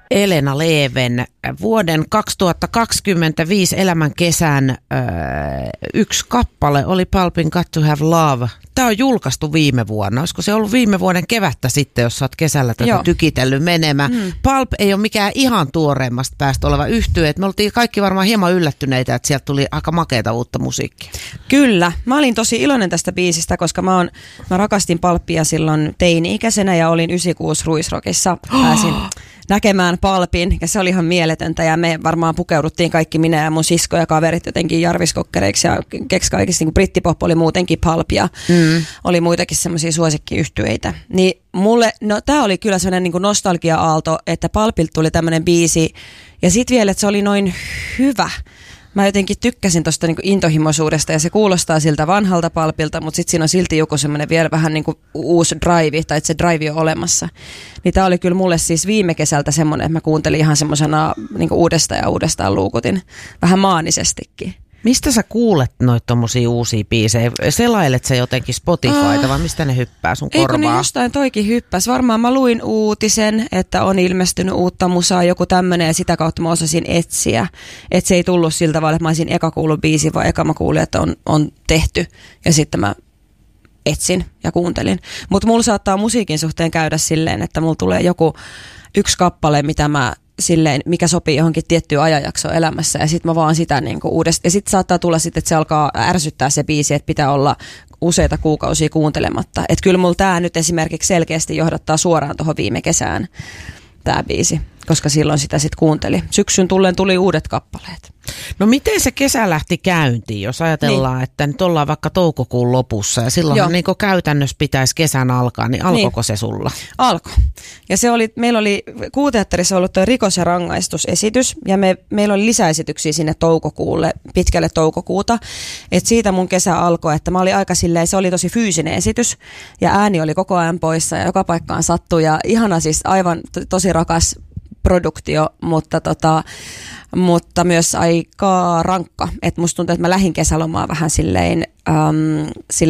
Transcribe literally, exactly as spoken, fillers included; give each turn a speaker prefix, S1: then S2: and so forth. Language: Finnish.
S1: Elena Leven vuoden kaksituhattakaksikymmentäviisi elämän kesän öö, yksi kappale oli Pulpin Got to Have Love. Tämä on julkaistu viime vuonna. Olisiko se ollut viime vuoden kevättä sitten, jos sä oot kesällä tätä Joo. tykitellyt menemään. Mm. Pulp ei ole mikään ihan tuoreimmasta päästä oleva yhtye. Me oltiin kaikki varmaan hieman yllättyneitä, että sieltä tuli aika makeata uutta musiikkia.
S2: Kyllä. Mä olin tosi iloinen tästä biisistä, koska mä, on, mä rakastin Pulpia silloin teini-ikäisenä ja olin yhdeksänkymmentäkuusi Ruisrockissa. Pääsin näkemään Pulpin ja se oli ihan mieletöntä ja me varmaan pukeuduttiin kaikki, minä ja mun sisko ja kaverit jotenkin jarviskokkereiksi ja keks kaikista, niin Brittipop oli muutenkin Pulp ja mm. oli muitakin semmoisia suosikkiyhtyeitä. Niin mulle, no tää oli kyllä sellainen niin kuin nostalgia-aalto, että Pulpilta tuli tämmönen biisi ja sit vielä, että se oli noin hyvä. Mä jotenkin tykkäsin tosta niinku intohimoisuudesta ja se kuulostaa siltä vanhalta Pulpilta, mutta sitten siinä on silti joku semmoinen vielä vähän niinku uusi drive, tai että se drive on olemassa. Niin tää oli kyllä mulle siis viime kesältä semmoinen, että mä kuuntelin ihan semmosena niinku uudestaan ja uudestaan luukutin, vähän maanisestikin.
S1: Mistä sä kuulet noita tommosia uusia biisejä? Selailet sä jotenkin Spotifyta ah, vai mistä ne hyppää sun korvaa?
S2: Eikö ne jostain toikin hyppäs? Varmaan mä luin uutisen, että on ilmestynyt uutta musaa, joku tämmönen ja sitä kautta mä osasin etsiä. Että se ei tullut siltä tavalla, että mä olisin eka kuullut biisin, vaan eka mä kuulin, että on, on tehty ja sitten mä etsin ja kuuntelin. Mutta mulla saattaa musiikin suhteen käydä silleen, että mulla tulee joku yksi kappale, mitä mä silleen, mikä sopii johonkin tiettyyn ajanjaksoon elämässä ja sitten mä vaan sitä niinku uudestaan. Ja sitten saattaa tulla sitten, että se alkaa ärsyttää se biisi, että pitää olla useita kuukausia kuuntelematta. Että kyllä mulla tää nyt esimerkiksi selkeästi johdattaa suoraan tuohon viime kesään tää biisi, koska silloin sitä sitten kuunteli. Syksyn tullen tuli uudet kappaleet.
S1: No miten se kesä lähti käyntiin, jos ajatellaan, niin. että nyt ollaan vaikka toukokuun lopussa ja silloinhan niin käytännössä pitäisi kesän alkaa, niin alkoiko niin. se sulla?
S2: Alkoi. Ja se oli, meillä oli Kuuteatterissa ollut tuo rikos- ja rangaistusesitys ja me, meillä oli lisäesityksiä sinne toukokuulle, pitkälle toukokuuta. Et siitä mun kesä alkoi, että mä olin aika silleen, se oli tosi fyysinen esitys ja ääni oli koko ajan poissa ja joka paikkaan sattui ja ihana siis aivan to, tosi rakas produktio, mutta, tota, mutta myös aika rankka. Et musta tuntuu, että mä lähdin kesälomaa vähän silleen, äm, silleen